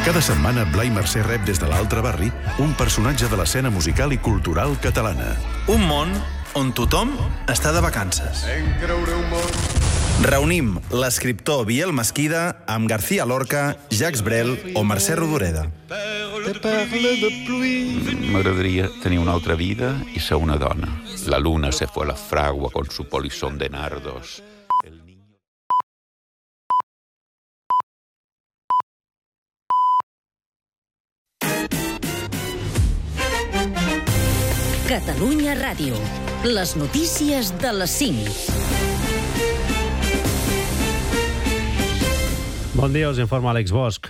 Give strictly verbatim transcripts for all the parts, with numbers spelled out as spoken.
Cada setmana, Blai Mercè rep des de l'altre barri un personatge de l'escena musical i cultural catalana. Un món on tothom està de vacances. Reunim l'escriptor Biel Mesquida amb García Lorca, Jacques Brel o Mercè Rodoreda. M'agradaria tenir una altra vida y ser una dona. La luna se fue a la fragua con su polizón de nardos. Catalunya Ràdio. Les notícies de les cinc. Bon dia, us informa Àlex Bosch.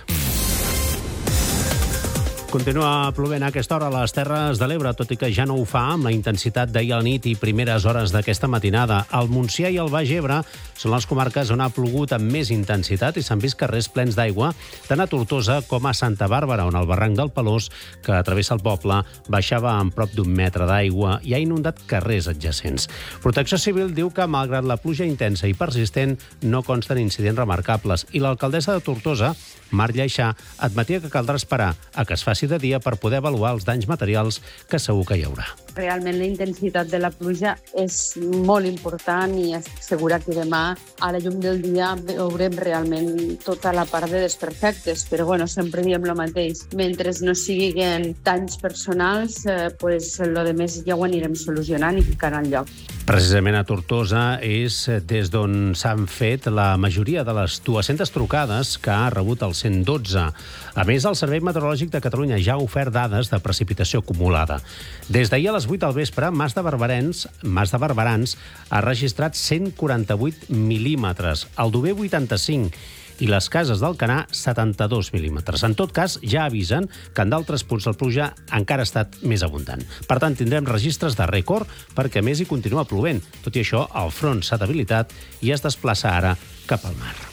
Continua plovent a aquesta hora a les Terres de l'Ebre, tot i que ja no ho fa amb la intensitat d'ahir a la nit i primeres hores d'aquesta matinada. El Montsià i el Baix Ebre són les comarques on ha plogut amb més intensitat i s'han vist carrers plens d'aigua, tant a Tortosa com a Santa Bàrbara, on el barranc del Pelós, que travessa el poble, baixava en prop d'un metre d'aigua i ha inundat carrers adjacents. Protecció Civil diu que, malgrat la pluja intensa i persistent, no consten incidents remarcables i l'alcaldessa de Tortosa, Mar Lleixà, admetia que caldrà esperar a que es faci de dia per poder avaluar els danys materials que segur que hi haurà. Realment la intensitat de la pluja és molt important i estic segura que demà a la llum del dia veurem realment tota la part de desperfectes, però bueno, sempre diem el mateix. Mentre no siguin danys personals, eh, pues, lo de més ja ho anirem solucionant i ficant al lloc. Precisament a Tortosa és des d'on s'han fet la majoria de les dues-centes trucades que ha rebut el cent dotze. A més, el Servei Meteorològic de Catalunya ja ha ofert dades de precipitació acumulada. Des d'ahir a les vuit del vespre, Mas de Barberans, Mas de Barberans ha registrat cent quaranta-vuit mil·límetres, el Dover vuitanta-cinc i les Cases d'Alcanar setanta-dos mil·límetres. En tot cas, ja avisen que en d'altres punts la pluja encara ha estat més abundant. Per tant, tindrem registres de rècord perquè a més hi continua plovent. Tot i això, el front s'ha debilitat i es desplaça ara cap al mar.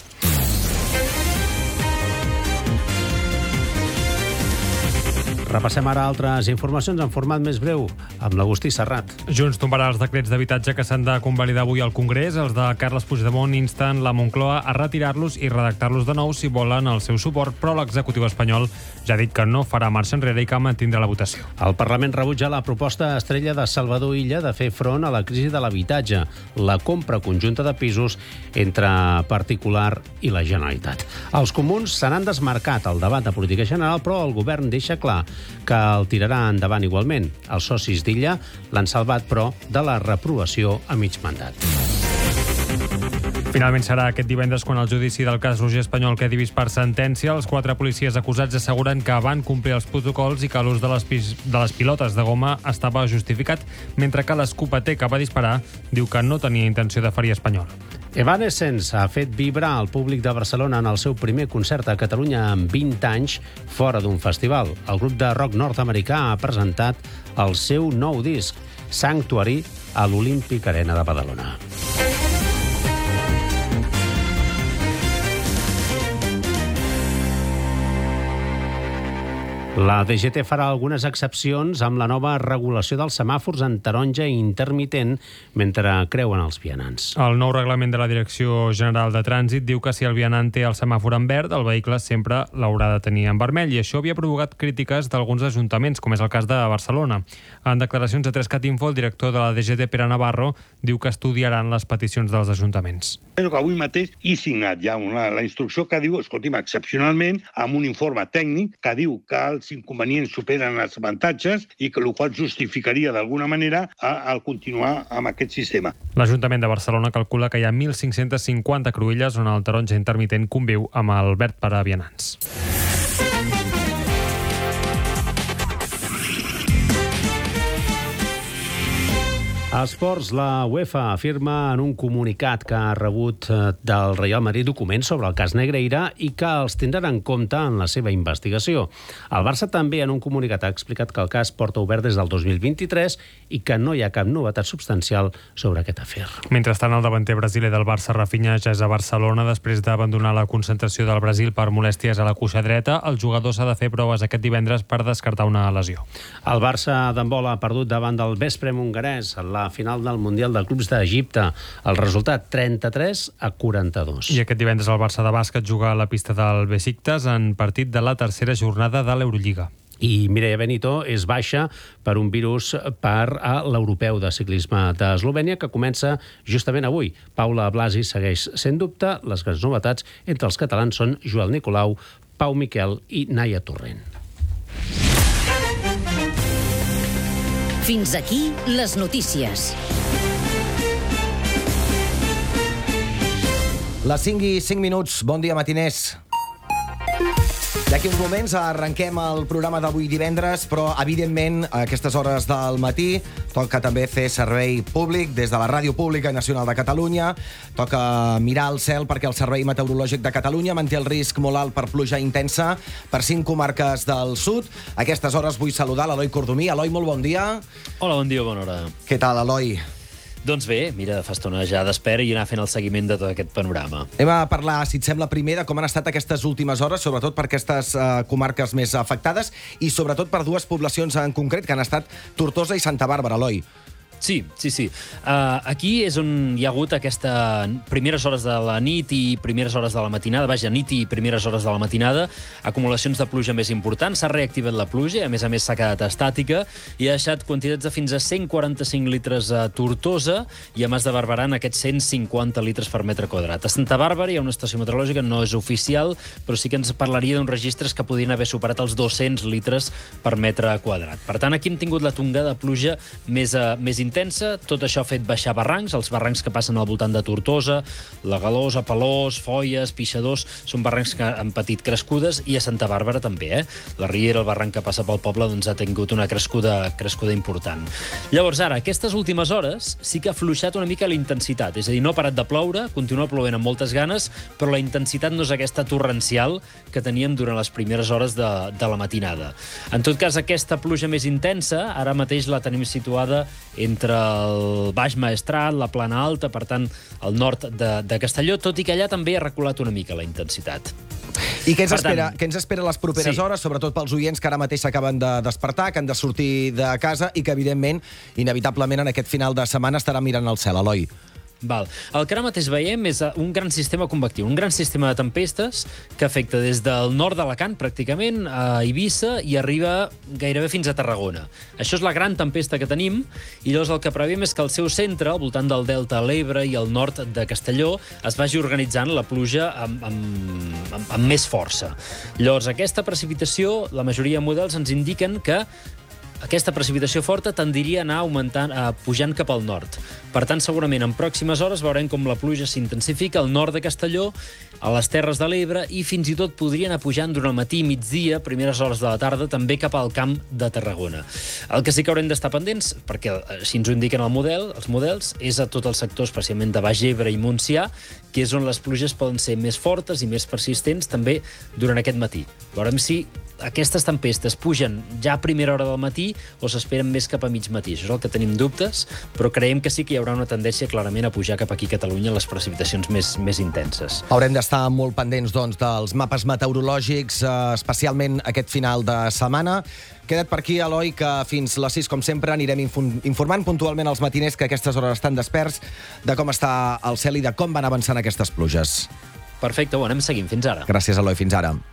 Repassem ara altres informacions en format més breu amb l'Agustí Serrat. Junts tombarà els decrets d'habitatge que s'han de convalidar avui al Congrés. Els de Carles Puigdemont insten la Moncloa a retirar-los i redactar-los de nou si volen el seu suport, però l'executiu espanyol ja ha dit que no farà marxa enrere i que mantindrà la votació. El Parlament rebutja la proposta estrella de Salvador Illa de fer front a la crisi de l'habitatge, la compra conjunta de pisos entre particular i la Generalitat. Els comuns se n'han desmarcat al debat de política general, però el govern deixa clar que el tirarà endavant igualment. Els socis d'Illa l'han salvat, però, de la reprovació a mig mandat. Finalment serà aquest divendres quan el judici del cas Roger Espanyol quedi vist per sentència. Els quatre policies acusats asseguren que van complir els protocols i que l'ús de les, de les pilotes de goma estava justificat, mentre que l'escopeter que va disparar diu que no tenia intenció de ferir Espanyol. Evanescence ha fet vibrar el públic de Barcelona en el seu primer concert a Catalunya en vint anys fora d'un festival. El grup de rock nord-americà ha presentat el seu nou disc, Sanctuary, a l'Olímpic Arena de Badalona. La D G T farà algunes excepcions amb la nova regulació dels semàfors en taronja i intermitent mentre creuen els vianants. El nou reglament de la Direcció General de Trànsit diu que si el vianant té el semàfor en verd, el vehicle sempre l'haurà de tenir en vermell, i això havia provocat crítiques d'alguns ajuntaments, com és el cas de Barcelona. En declaracions a tres cat info, el director de la D G T, Pere Navarro, diu que estudiaran les peticions dels ajuntaments. Però que avui mateix he signat ja una, la instrucció que diu, escolti'm, excepcionalment, amb un informe tècnic que diu que els inconvenients superen els avantatges i que el qual justificaria d'alguna manera al continuar amb aquest sistema. L'Ajuntament de Barcelona calcula que hi ha mil cinc-cents cinquanta cruïlles on el taronja intermitent conviu amb el verd per a vianants. A esports, la UEFA afirma en un comunicat que ha rebut del Real Madrid documents sobre el cas Negreira i que els tindran en compte en la seva investigació. El Barça també en un comunicat ha explicat que el cas porta obert des del dos mil vint-i-tres i que no hi ha cap novetat substancial sobre aquest afer. Mentrestant, el davanter brasiler del Barça, Rafinha, ja és a Barcelona després d'abandonar la concentració del Brasil per molèsties a la cuixa dreta. El jugador s'ha de fer proves aquest divendres per descartar una lesió. El Barça d'handbol ha perdut davant del Veszprém hongarès. La la final del Mundial de Clubs d'Egipte. El resultat, trenta-tres a quaranta-dos. I aquest divendres el Barça de bàsquet juga a la pista del Besiktas en partit de la tercera jornada de l'Eurolliga. I Mireia Benito és baixa per un virus per a l'Europeu de Ciclisme d'Eslovènia, que comença justament avui. Paula Blasi segueix sent dubte. Les grans novetats entre els catalans són Joel Nicolau, Pau Miquel i Naia Torrent. Fins aquí les notícies. Les cinc i cinc minuts. Bon dia, matiners. D'aquí uns moments arrenquem el programa d'avui divendres, però, evidentment, a aquestes hores del matí toca també fer servei públic des de la Ràdio Pública i Nacional de Catalunya. Toca mirar al cel perquè el Servei Meteorològic de Catalunya manté el risc molt alt per pluja intensa per cinc comarques del sud. A aquestes hores vull saludar l'Eloi Cordomí. Eloi, molt bon dia. Hola, bon dia, bona hora. Què tal, Eloi? Doncs bé, mira, fa estona ja d'espera i anar fent el seguiment de tot aquest panorama. Anem a parlar, si et sembla, primer de com han estat aquestes últimes hores, sobretot per aquestes uh, comarques més afectades i sobretot per dues poblacions en concret, que han estat Tortosa i Santa Bàrbara, Eloi. Sí, sí, sí. Uh, aquí és on hi ha hagut aquesta primeres hores de la nit i primeres hores de la matinada, vaja, nit i primeres hores de la matinada, acumulacions de pluja més importants, s'ha reactivat la pluja, a més a més s'ha quedat estàtica i ha deixat quantitats de fins a cent quaranta-cinc litres a Tortosa i a Mas de Barberà aquests cent cinquanta litres per metre quadrat. A Santa Bàrbara hi ha una estació meteorològica, no és oficial, però sí que ens parlaria d'uns registres que podien haver superat els dos-cents litres per metre quadrat. Per tant, aquí hem tingut la tongada de pluja més, uh, més intensa. intensa, tot això ha fet baixar barrancs, els barrancs que passen al voltant de Tortosa, la Galosa, Palós, Folles, Pixadors, són barrancs que han patit crescudes, i a Santa Bàrbara també, eh? La Riera, el barranc que passa pel poble, doncs ha tingut una crescuda, crescuda important. Llavors, ara, aquestes últimes hores sí que ha afluixat una mica la intensitat, és a dir, no ha parat de ploure, continua plovent amb moltes ganes, però la intensitat no és aquesta torrencial que teníem durant les primeres hores de, de la matinada. En tot cas, aquesta pluja més intensa, ara mateix la tenim situada entre el Baix Maestrat, la Plana Alta, per tant, al nord de, de Castelló, tot i que allà també ha reculat una mica la intensitat. I què ens, espera, què ens espera les properes sí. hores, sobretot pels oients que ara mateix s'acaben de despertar, que han de sortir de casa i que, evidentment, inevitablement, en aquest final de setmana estarà mirant al cel, Eloi? Val. El que ara mateix veiem és un gran sistema convectiu, un gran sistema de tempestes que afecta des del nord d'Alacant, pràcticament, a Eivissa, i arriba gairebé fins a Tarragona. Això és la gran tempesta que tenim, i llavors el que preveiem és que al seu centre, al voltant del delta de l'Ebre i al nord de Castelló, es vagi organitzant la pluja amb, amb, amb, amb més força. Llavors, aquesta precipitació, la majoria de models ens indiquen que aquesta precipitació forta tendiria a anar augmentant, a pujant cap al nord. Per tant, segurament en pròximes hores veurem com la pluja s'intensifica al nord de Castelló, a les Terres de l'Ebre, i fins i tot podria anar pujant durant el matí i migdia, primeres hores de la tarda, també cap al camp de Tarragona. El que sí que haurem d'estar pendents, perquè així ens ho indiquen el model, els models, és a tot el sector, especialment de Baix Ebre i Montsià, que és on les pluges poden ser més fortes i més persistents també durant aquest matí. Veurem si aquestes tempestes pugen ja a primera hora del matí o s'esperen més cap a mig matí. Això és el que tenim dubtes, però creiem que sí que hi haurà una tendència clarament a pujar cap aquí a Catalunya les precipitacions més, més intenses. Haurem d'estar molt pendents, doncs, dels mapes meteorològics, eh, especialment aquest final de setmana. Queda't per aquí, Eloi, que fins les sis, com sempre, anirem informant puntualment als matiners que a aquestes hores estan desperts de com està el cel i de com van avançant aquestes pluges. Perfecte, ho anem seguint. Fins ara. Gràcies, Eloi. Fins ara.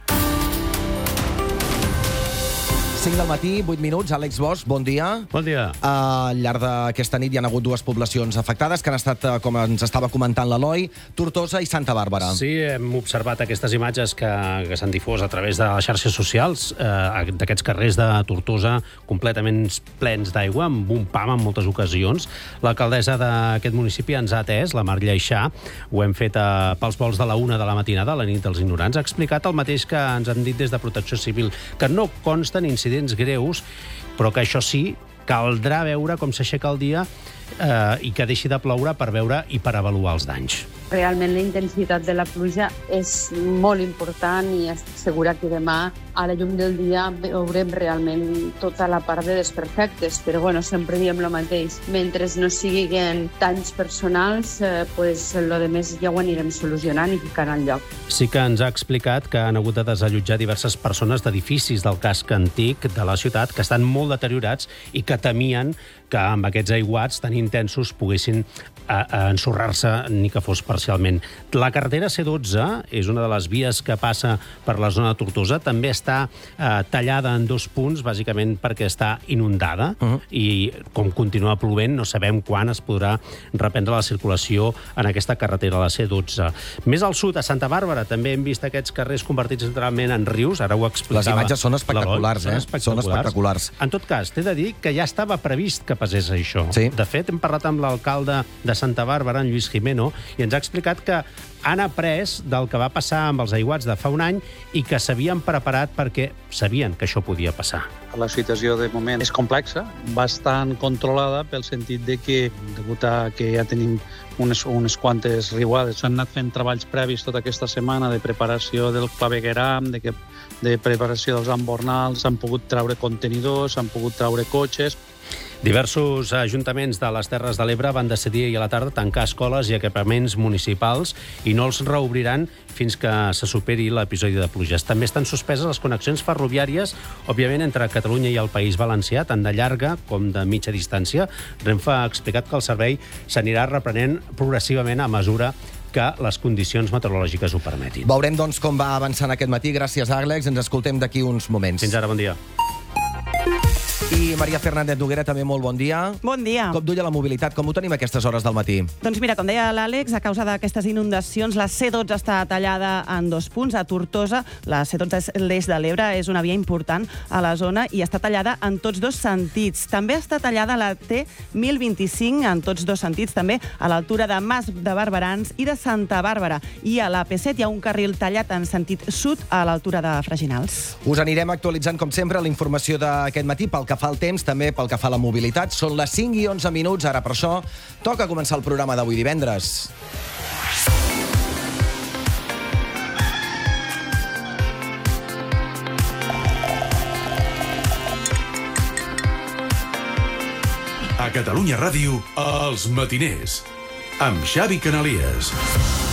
cinc del matí, vuit minuts. Àlex Bosch, bon dia. Bon dia. Uh, al llarg d'aquesta nit hi ha hagut dues poblacions afectades, que han estat, uh, com ens estava comentant l'Eloi, Tortosa i Santa Bàrbara. Sí, hem observat aquestes imatges que, que s'han difós a través de les xarxes socials, eh, d'aquests carrers de Tortosa completament plens d'aigua, amb un pam en moltes ocasions. L'alcaldessa d'aquest municipi ens ha atès, la Mar Lleixà, ho hem fet eh, pels vols de la una de la matinada, la nit dels ignorants, ha explicat el mateix que ens han dit des de Protecció Civil, que no consten incidents greus, però que això sí, caldrà veure com s'aixeca el dia eh, i que deixi de ploure per veure i per avaluar els danys. Realment la intensitat de la pluja és molt important i estic segura que demà a la llum del dia veurem realment tota la part de desperfectes, però bueno, sempre diem el mateix. Mentre no siguin danys personals, eh, pues, lo de més ja ho anirem solucionant i ficant al lloc. Sí que ens ha explicat que han hagut de desallotjar diverses persones d'edificis del casc antic de la ciutat que estan molt deteriorats i que temien que amb aquests aiguats tan intensos poguessin a, a ensorrar-se ni que fos parcialment. La carretera C dotze és una de les vies que passa per la zona de Tortosa. També està eh, tallada en dos punts, bàsicament perquè està inundada uh-huh. i com continua plovent no sabem quan es podrà reprendre la circulació en aquesta carretera, la C dotze. Més al sud, a Santa Bàrbara, també hem vist aquests carrers convertits literalment en rius. Ara ho explicava. Les imatges són espectaculars, eh? Són espectaculars. Són espectaculars. En tot cas, t'he de dir que ja estava previst que passés això. Sí. De fet, hem parlat amb l'alcalde de Santa Bàrbara, en Lluís Jimeno, i ens ha explicat que han après del que va passar amb els aiguats de fa un any i que s'havien preparat perquè sabien que això podia passar. La situació de moment és complexa, bastant controlada pel sentit de que, degut a que ja tenim unes, unes quantes riuades, s'han anat fent treballs previs tota aquesta setmana de preparació del clavegueram, de, que, de preparació dels embornals, s'han pogut treure contenidors, s'han pogut treure cotxes. Diversos ajuntaments de les Terres de l'Ebre van decidir ahir a la tarda tancar escoles i equipaments municipals i no els reobriran fins que se superi l'episodi de pluges. També estan suspeses les connexions ferroviàries, òbviament, entre Catalunya i el País Valencià, tant de llarga com de mitja distància. Renfe ha explicat que el servei s'anirà reprenent progressivament a mesura que les condicions meteorològiques ho permetin. Veurem, doncs, com va avançant aquest matí. Gràcies, Àlex. Ens escoltem d'aquí uns moments. Fins ara, bon dia. I Maria Fernández Noguera, també molt bon dia. Bon dia. Com duia la mobilitat? Com ho tenim a aquestes hores del matí? Doncs mira, com deia l'Àlex, a causa d'aquestes inundacions, la C dotze està tallada en dos punts. A Tortosa, la C dotze és l'eix de l'Ebre, és una via important a la zona i està tallada en tots dos sentits. També està tallada la T mil vint-i-cinc en tots dos sentits, també a l'altura de Mas de Barberans i de Santa Bàrbara. I a la P set hi ha un carril tallat en sentit sud a l'altura de Freginals. Us anirem actualitzant, com sempre, la informació d'aquest matí pel que fa al temps, també pel que fa a la mobilitat. Són les cinc i onze minuts, ara per això toca començar el programa d'avui divendres. A Catalunya Ràdio, Els Matiners, amb Xavi Canalies.